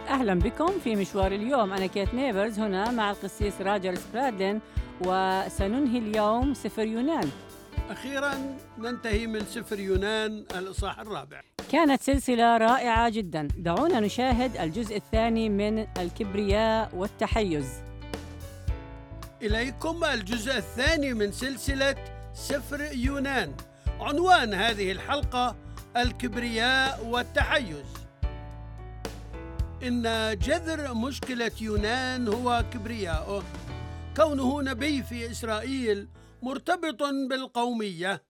أهلا بكم في مشوار اليوم. أنا كيت نيبرز هنا مع القسيس راجر سبرادلين، وسننهي اليوم سفر يونان. أخيراً ننتهي من سفر يونان الإصحاح الرابع. كانت سلسلة رائعة جدا. دعونا نشاهد الجزء الثاني من الكبرياء والتحيز. إليكم الجزء الثاني من سلسلة سفر يونان. عنوان هذه الحلقة الكبرياء والتحيز. إن جذر مشكلة يونان هو كبرياؤه، كونه نبي في إسرائيل مرتبط بالقومية.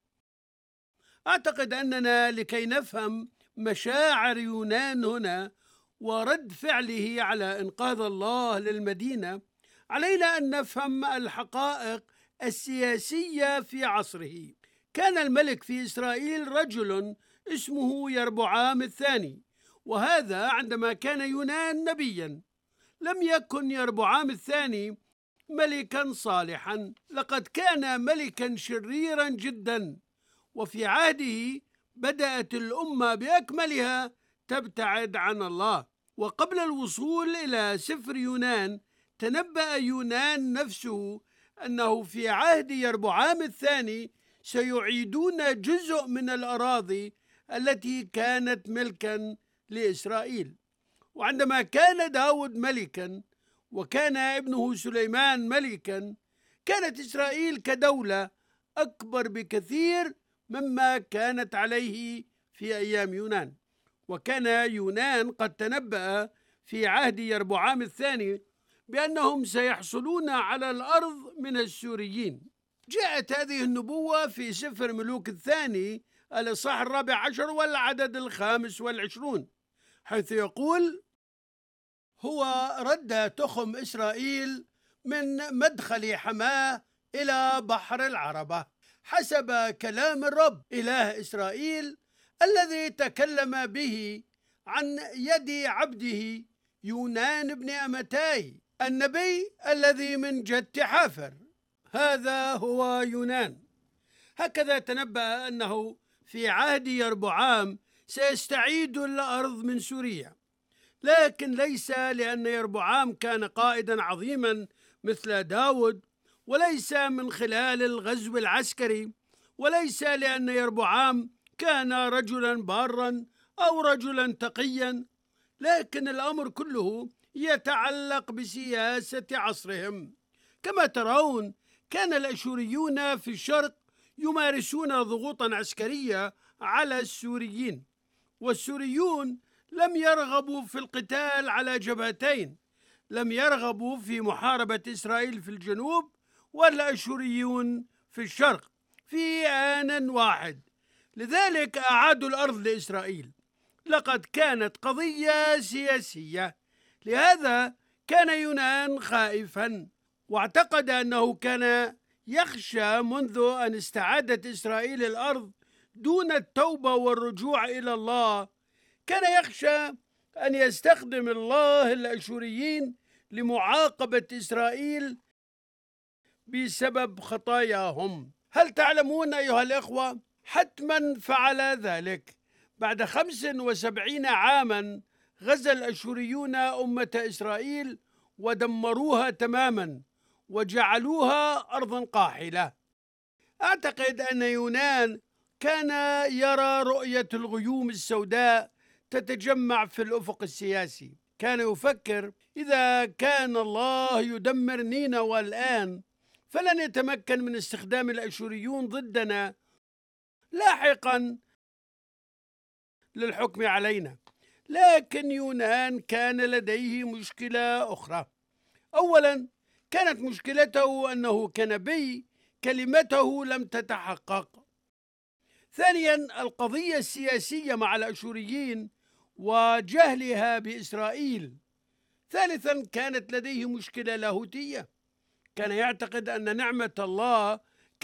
أعتقد أننا لكي نفهم مشاعر يونان هنا ورد فعله على إنقاذ الله للمدينة، علينا أن نفهم الحقائق السياسية في عصره. كان الملك في إسرائيل رجل اسمه يربعام الثاني، وهذا عندما كان يونان نبيا. لم يكن يربعام الثاني ملكا صالحا، لقد كان ملكا شريرا جدا، وفي عهده بدأت الأمة بأكملها تبتعد عن الله. وقبل الوصول إلى سفر يونان تنبأ يونان نفسه أنه في عهد يربعام الثاني سيعيدون جزء من الأراضي التي كانت ملكا لإسرائيل. وعندما كان داود ملكا وكان ابنه سليمان ملكا، كانت إسرائيل كدولة أكبر بكثير مما كانت عليه في أيام يونان. وكان يونان قد تنبأ في عهد يربعام الثاني بأنهم سيحصلون على الأرض من السوريين. جاءت هذه النبوة في سفر ملوك الثاني الإصحاح 14 والعدد 25، حيث يقول: هو رد تخم إسرائيل من مدخل حماه إلى بحر العربة، حسب كلام الرب إله إسرائيل الذي تكلم به عن يد عبده يونان بن أمتاي النبي الذي من جد حافر. هذا هو يونان. هكذا تنبأ أنه في عهد يربعام سيستعيد الأرض من سوريا، لكن ليس لأن يربعام كان قائدا عظيما مثل داود، وليس من خلال الغزو العسكري، وليس لأن يربعام كان رجلا بارا أو رجلا تقيا، لكن الأمر كله يتعلق بسياسة عصرهم. كما ترون، كان الأشوريون في الشرق يمارسون ضغوطا عسكرية على السوريين، والسوريون لم يرغبوا في القتال على جبهتين، لم يرغبوا في محاربة إسرائيل في الجنوب والأشوريون في الشرق في آن واحد. لذلك أعادوا الأرض لإسرائيل. لقد كانت قضية سياسية. لهذا كان يونان خائفا، واعتقد أنه كان يخشى منذ أن استعادت إسرائيل الأرض دون التوبة والرجوع إلى الله. كان يخشى أن يستخدم الله الأشوريين لمعاقبة إسرائيل بسبب خطاياهم. هل تعلمون أيها الإخوة؟ حتما فعل ذلك. بعد 75 عاما غزا الأشوريون أمة إسرائيل ودمروها تماما وجعلوها أرضا قاحلة. أعتقد أن يونان كان يرى رؤية الغيوم السوداء تتجمع في الأفق السياسي. كان يفكر: إذا كان الله يدمر نينوى الآن، فلن يتمكن من استخدام الأشوريون ضدنا لاحقا للحكم علينا. لكن يونان كان لديه مشكلة أخرى. أولا، كانت مشكلته أنه كنبي كلمته لم تتحقق. ثانيا، القضية السياسية مع الأشوريين وجهلها بإسرائيل. ثالثا، كانت لديه مشكلة لاهوتية. كان يعتقد أن نعمة الله